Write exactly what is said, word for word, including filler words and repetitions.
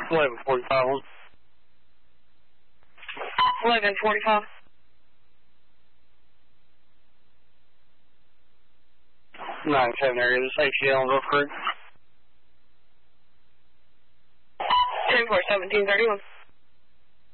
eleven forty-five. eleven forty-five. nine seven area, the safety on Gulf Creek. ten four seventeen thirty-one.